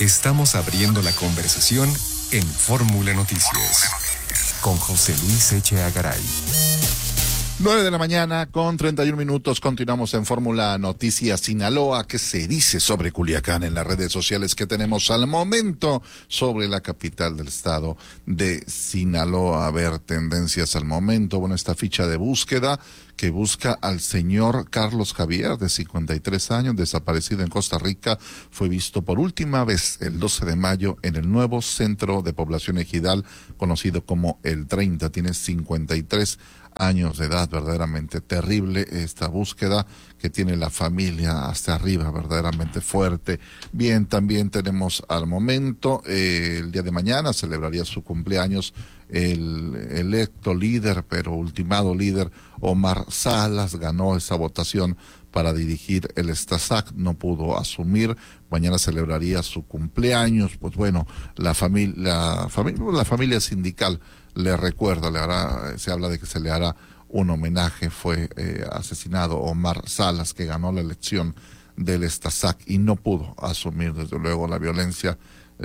Estamos abriendo la conversación en Fórmula Noticias con José Luis Echeagaray. Garay. 9 de la mañana con 31 minutos. Continuamos en Fórmula Noticias Sinaloa. ¿Qué se dice sobre Culiacán en las redes sociales que tenemos al momento sobre la capital del estado de Sinaloa? A ver, tendencias al momento. Bueno, esta ficha de búsqueda que busca al señor Carlos Javier, de 53 años, desaparecido en Costa Rica, fue visto por última vez el 12 de mayo en el nuevo centro de población ejidal, conocido como El 30. Tiene 53 años de edad. Verdaderamente terrible esta búsqueda que tiene la familia hasta arriba, verdaderamente fuerte. Bien, también tenemos al momento, el día de mañana celebraría su cumpleaños el electo líder, pero ultimado líder, Omar Salas. Ganó esa votación para dirigir el Estazac, no pudo asumir. Mañana celebraría su cumpleaños. Pues bueno, la familia sindical le recuerda, se habla de que se le hará un homenaje. Fue asesinado Omar Salas, que ganó la elección del Estazac y no pudo asumir, desde luego, la violencia.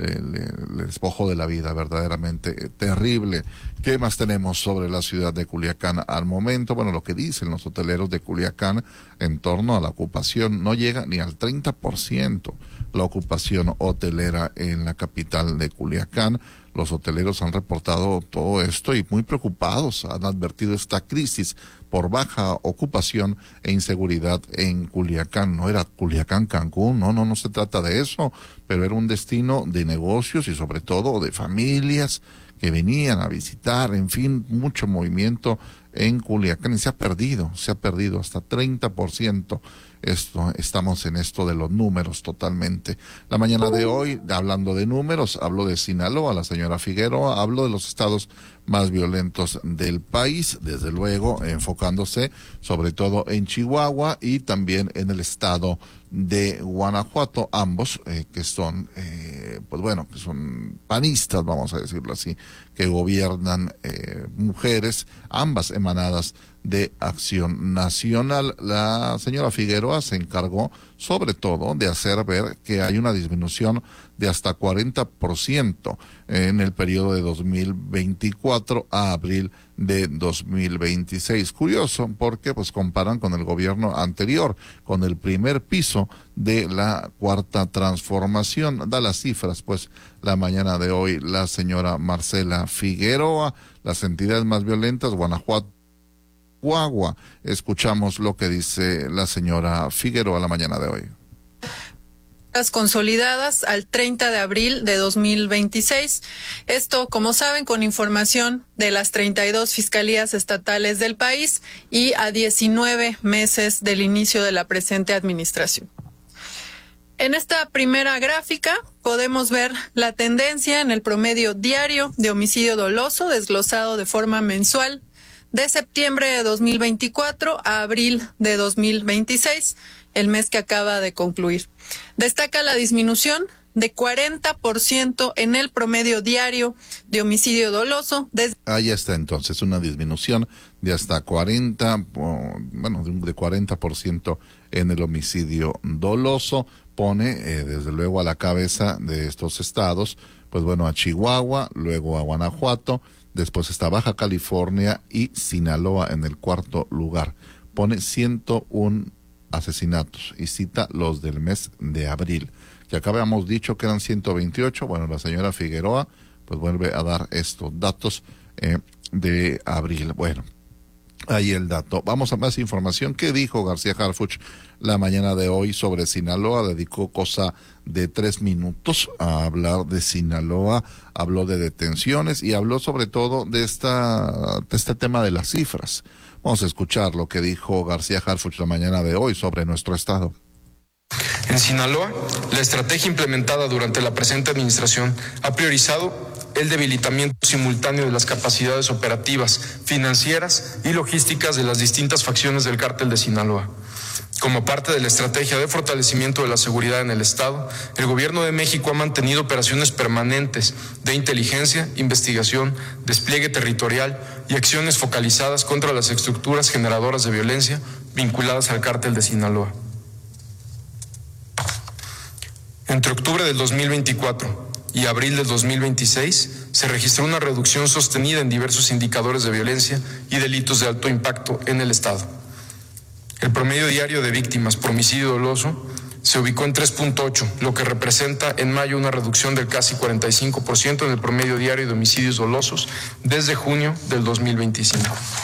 Le despojó de la vida, verdaderamente terrible. ¿Qué más tenemos sobre la ciudad de Culiacán al momento? Bueno, lo que dicen los hoteleros de Culiacán en torno a la ocupación, no llega ni al 30% la ocupación hotelera en la capital de Culiacán. Los hoteleros han reportado todo esto y muy preocupados han advertido esta crisis por baja ocupación e inseguridad en Culiacán. No era Culiacán, Cancún, no se trata de eso, pero era un destino de negocios y sobre todo de familias que venían a visitar, en fin, mucho movimiento en Culiacán, y se ha perdido hasta 30%. Estamos en esto de los números totalmente. La mañana de hoy, hablando de números, hablo de Sinaloa, la señora Figueroa, hablo de los estados más violentos del país, desde luego enfocándose sobre todo en Chihuahua y también en el estado de Guanajuato, ambos que son, que son panistas, vamos a decirlo así, que gobiernan mujeres, ambas emanadas de Acción Nacional. La señora Figueroa se encargó sobre todo de hacer ver que hay una disminución de hasta 40% en el periodo de 2024 a abril de 2026. Curioso porque pues comparan con el gobierno anterior, con el primer piso de la cuarta transformación. Da las cifras pues la mañana de hoy la señora Marcela Figueroa. Las entidades más violentas: Guanajuato, Chihuahua. Escuchamos lo que dice la señora Figueroa la mañana de hoy. Consolidadas al 30 de abril de 2026. Esto, como saben, con información de las 32 fiscalías estatales del país y a 19 meses del inicio de la presente administración. En esta primera gráfica podemos ver la tendencia en el promedio diario de homicidio doloso desglosado de forma mensual de septiembre de 2024 a abril de 2026, el mes que acaba de concluir. Destaca la disminución de 40% en el promedio diario de homicidio doloso. Ahí está entonces una disminución de hasta 40%, de 40% en el homicidio doloso. Pone desde luego a la cabeza de estos estados, a Chihuahua, luego a Guanajuato, después está Baja California y Sinaloa en el cuarto lugar. Pone 101 asesinatos y cita los del mes de abril, que acá habíamos dicho que eran 128. Bueno, la señora Figueroa pues vuelve a dar estos datos de abril. Bueno, ahí el dato. Vamos a más información. ¿Qué dijo García Harfuch la mañana de hoy sobre Sinaloa? Dedicó cosa de 3 minutos a hablar de Sinaloa, habló de detenciones y habló sobre todo de este tema de las cifras. Vamos a escuchar lo que dijo García Harfuch la mañana de hoy sobre nuestro estado. En Sinaloa, la estrategia implementada durante la presente administración ha priorizado el debilitamiento simultáneo de las capacidades operativas, financieras y logísticas de las distintas facciones del cártel de Sinaloa. Como parte de la estrategia de fortalecimiento de la seguridad en el Estado, el Gobierno de México ha mantenido operaciones permanentes de inteligencia, investigación, despliegue territorial y acciones focalizadas contra las estructuras generadoras de violencia vinculadas al cártel de Sinaloa. Entre octubre del 2024 y abril del 2026 se registró una reducción sostenida en diversos indicadores de violencia y delitos de alto impacto en el Estado. El promedio diario de víctimas por homicidio doloso se ubicó en 3.8, lo que representa en mayo una reducción del casi 45% en el promedio diario de homicidios dolosos desde junio del 2025.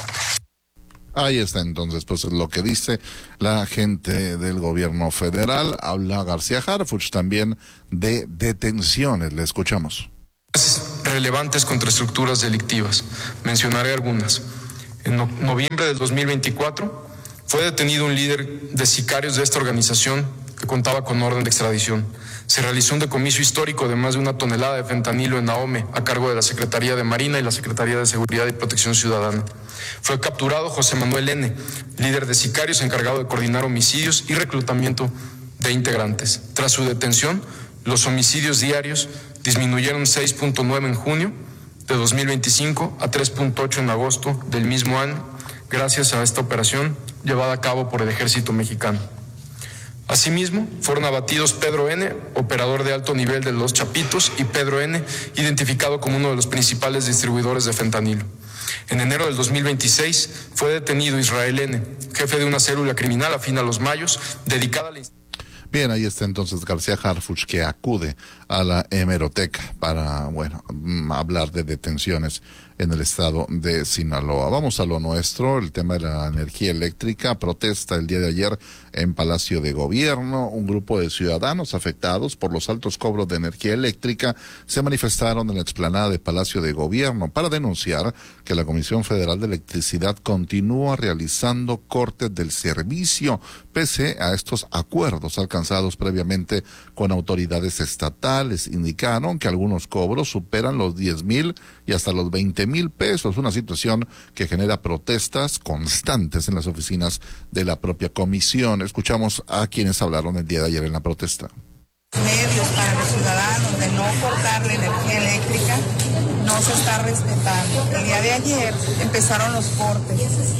Ahí está entonces, pues lo que dice la gente del gobierno federal. Habla García Harfuch también de detenciones. Le escuchamos. Relevantes contra estructuras delictivas. Mencionaré algunas. En noviembre del 2024 fue detenido un líder de sicarios de esta organización que contaba con orden de extradición. Se realizó un decomiso histórico de más de 1 tonelada de fentanilo en Ahome, a cargo de la Secretaría de Marina y la Secretaría de Seguridad y Protección Ciudadana. Fue capturado José Manuel N., líder de sicarios encargado de coordinar homicidios y reclutamiento de integrantes. Tras su detención, los homicidios diarios disminuyeron 6.9 en junio de 2025 a 3.8 en agosto del mismo año, gracias a esta operación llevada a cabo por el Ejército Mexicano. Asimismo, fueron abatidos Pedro N., operador de alto nivel de Los Chapitos, y Pedro N., identificado como uno de los principales distribuidores de fentanilo. En enero del 2026 fue detenido Israel N., jefe de una célula criminal afín a los Mayos, dedicada a la... Bien, ahí está entonces García Harfuch, que acude a la hemeroteca para, hablar de detenciones en el estado de Sinaloa. Vamos a lo nuestro, el tema de la energía eléctrica. Protesta el día de ayer en Palacio de Gobierno. Un grupo de ciudadanos afectados por los altos cobros de energía eléctrica se manifestaron en la explanada de Palacio de Gobierno para denunciar que la Comisión Federal de Electricidad continúa realizando cortes del servicio, pese a estos acuerdos alcanzados previamente con autoridades estatales. Indicaron que algunos cobros superan los 10,000 y hasta los 20,000 pesos, una situación que genera protestas constantes en las oficinas de la propia comisión. Escuchamos a quienes hablaron el día de ayer en la protesta. Medios para los ciudadanos de no cortar la energía eléctrica no se está respetando. El día de ayer empezaron los cortes.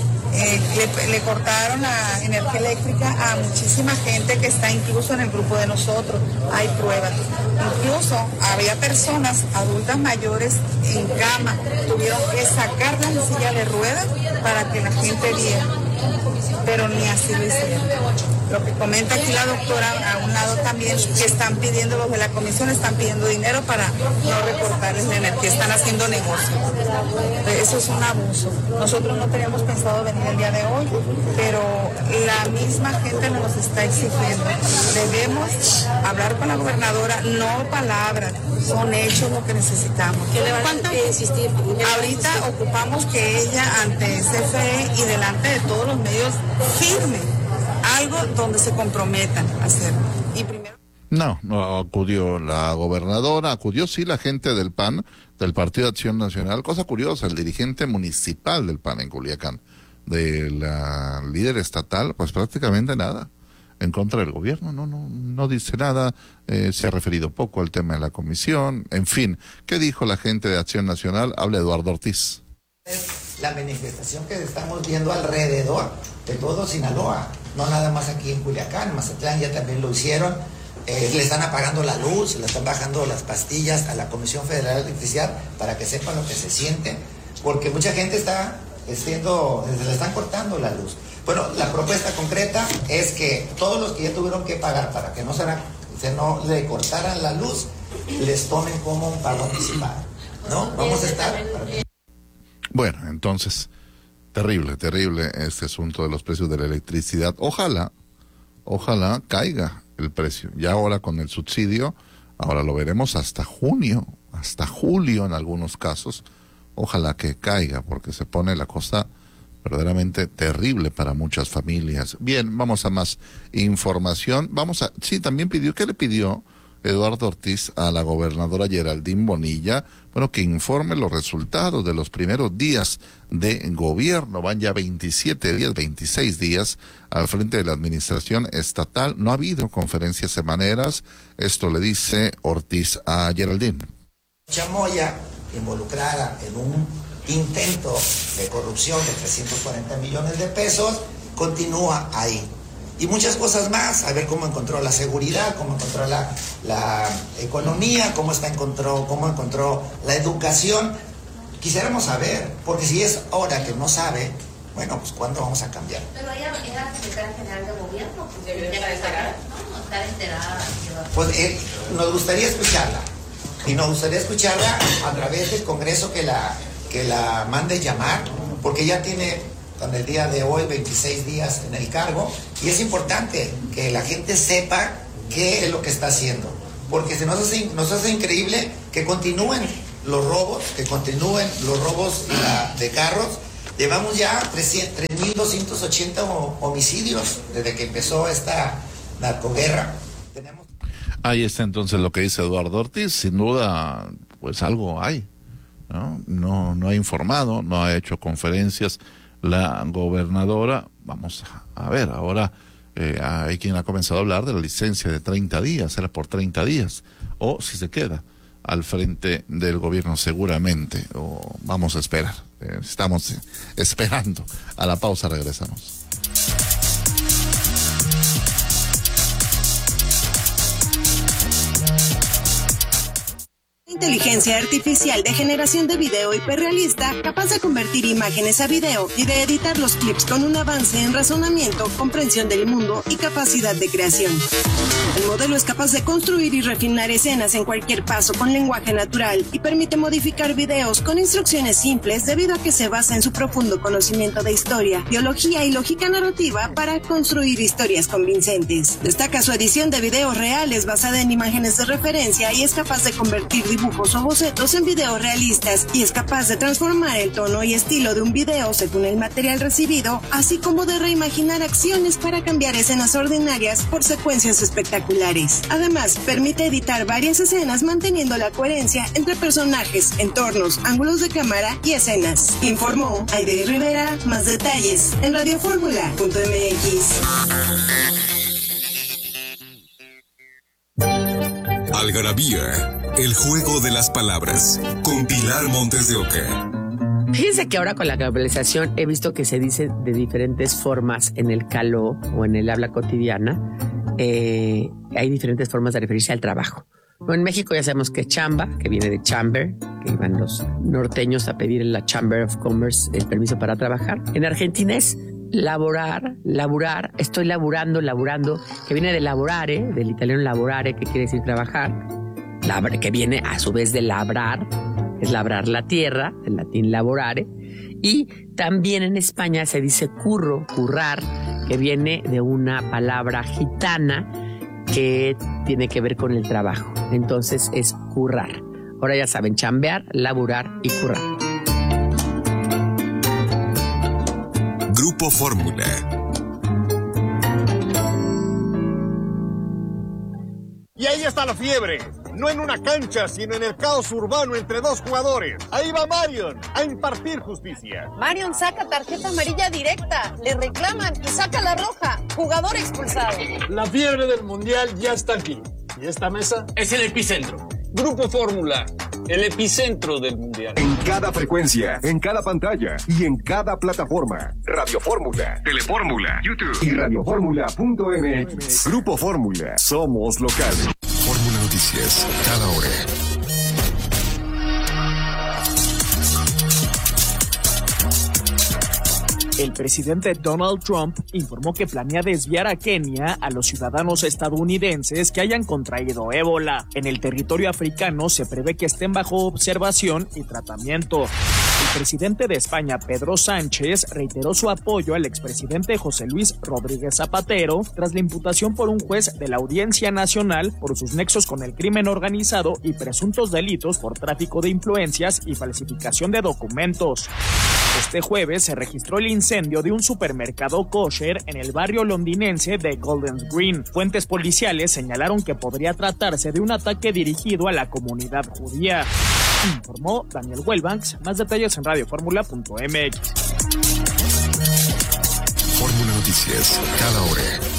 Le cortaron la energía eléctrica a muchísima gente que está incluso en el grupo de nosotros. Hay pruebas. Incluso había personas adultas mayores en cama. Tuvieron que sacarlas en silla de ruedas para que la gente viera. Pero ni así lo hicieron. Lo que comenta aquí la doctora, a un lado también, que están pidiendo, los de la comisión están pidiendo dinero para no recortarles la energía, están haciendo negocio. Eso es un abuso. Nosotros no teníamos pensado venir el día de hoy, pero la misma gente nos está exigiendo. Debemos hablar con la gobernadora, no palabras, son hechos lo que necesitamos. ¿Cuánto hay que insistir? Ahorita ocupamos que ella, ante CFE y delante de todos los medios, firme algo donde se comprometan a hacerlo. Y primero... No acudió la gobernadora, acudió sí la gente del PAN, del Partido de Acción Nacional. Cosa curiosa, el dirigente municipal del PAN en Culiacán, de la líder estatal, pues prácticamente nada en contra del gobierno, no dice nada, se ha referido poco al tema de la comisión, en fin. ¿Qué dijo la gente de Acción Nacional? Habla Eduardo Ortiz. La manifestación que estamos viendo alrededor de todo Sinaloa, no nada más aquí en Culiacán, en Mazatlán ya también lo hicieron, le están apagando la luz, le están bajando las pastillas a la Comisión Federal de Electricidad para que sepan lo que se siente, porque mucha gente está le están cortando la luz. Bueno, la propuesta concreta es que todos los que ya tuvieron que pagar para que no le cortaran la luz, les tomen como un pago anticipado, ¿no? Vamos a estar... Bueno, entonces, terrible este asunto de los precios de la electricidad. Ojalá caiga el precio. Ya ahora con el subsidio, ahora lo veremos hasta junio, hasta julio en algunos casos. Ojalá que caiga, porque se pone la cosa verdaderamente terrible para muchas familias. Bien, vamos a más información. Sí, también ¿qué le pidió Eduardo Ortiz a la gobernadora Geraldine Bonilla? Bueno, que informe los resultados de los primeros días de gobierno. Van ya 26 días al frente de la administración estatal. No ha habido conferencias semaneras. Esto le dice Ortiz a Geraldine. Chamoya, involucrada en un intento de corrupción de 340 millones de pesos, continúa ahí. y muchas cosas más, a ver cómo encontró la seguridad, cómo encontró la economía, cómo encontró la educación. Quisiéramos saber, porque si es ahora que no sabe, bueno, pues ¿cuándo vamos a cambiar? Pero ella era secretaria general de gobierno, pues debería estar enterada, ¿no? Estar enterada. Pues nos gustaría escucharla, y nos gustaría escucharla a través del Congreso que la mande llamar, porque ella tiene con el día de hoy 26 días en el cargo, y es importante que la gente sepa qué es lo que está haciendo, porque se nos hace increíble que continúen los robos de carros. Llevamos ya 3.280 homicidios desde que empezó esta narcoguerra. Ahí está entonces lo que dice Eduardo Ortiz. Sin duda, pues algo hay, ¿no? No ha informado, no ha hecho conferencias la gobernadora. Vamos a ver, ahora hay quien ha comenzado a hablar de la licencia de 30 días, era por 30 días, o si se queda al frente del gobierno seguramente, o vamos a esperar, estamos esperando. A la pausa regresamos. Inteligencia artificial de generación de video hiperrealista capaz de convertir imágenes a video y de editar los clips con un avance en razonamiento, comprensión del mundo y capacidad de creación. El modelo es capaz de construir y refinar escenas en cualquier paso con lenguaje natural y permite modificar videos con instrucciones simples debido a que se basa en su profundo conocimiento de historia, biología y lógica narrativa para construir historias convincentes. Destaca su edición de videos reales basada en imágenes de referencia y es capaz de convertir dibujos o bocetos en videos realistas y es capaz de transformar el tono y estilo de un video según el material recibido, así como de reimaginar acciones para cambiar escenas ordinarias por secuencias espectaculares. Además, permite editar varias escenas manteniendo la coherencia entre personajes, entornos, ángulos de cámara y escenas. Informó Aide Rivera. Más detalles en radioformula.mx. Algarabía, el juego de las palabras, con Pilar Montes de Oca. Fíjense que ahora con la globalización he visto que se dice de diferentes formas en el caló o en el habla cotidiana. Hay diferentes formas de referirse al trabajo. Bueno, en México ya sabemos que chamba, que viene de chamber, que iban los norteños a pedir en la Chamber of Commerce el permiso para trabajar. En Argentina es laborar, estoy laburando, que viene de laborare, del italiano lavorare, que quiere decir trabajar, que viene a su vez de labrar, es labrar la tierra, del latín laborare, y también en España se dice currar, que viene de una palabra gitana que tiene que ver con el trabajo, entonces es currar. Ahora ya saben, chambear, laburar y currar. Grupo Fórmula. Y ahí está la fiebre. No en una cancha, sino en el caos urbano entre dos jugadores. Ahí va Marion a impartir justicia. Marion saca tarjeta amarilla directa. Le reclaman y saca la roja. Jugador expulsado. La fiebre del mundial ya está aquí. Y esta mesa es el epicentro. Grupo Fórmula, el epicentro del mundial. En cada frecuencia, en cada pantalla y en cada plataforma. Radio Fórmula, Telefórmula, YouTube y radioformula.mx. Grupo Fórmula, somos locales. Fórmula Noticias, cada hora. El presidente Donald Trump informó que planea desviar a Kenia a los ciudadanos estadounidenses que hayan contraído ébola. En el territorio africano se prevé que estén bajo observación y tratamiento. El presidente de España, Pedro Sánchez, reiteró su apoyo al expresidente José Luis Rodríguez Zapatero tras la imputación por un juez de la Audiencia Nacional por sus nexos con el crimen organizado y presuntos delitos por tráfico de influencias y falsificación de documentos. Este jueves se registró el incendio de un supermercado kosher en el barrio londinense de Golders Green. Fuentes policiales señalaron que podría tratarse de un ataque dirigido a la comunidad judía. Informó Daniel Wellbanks. Más detalles en radioformula.mx. Fórmula Noticias, cada hora.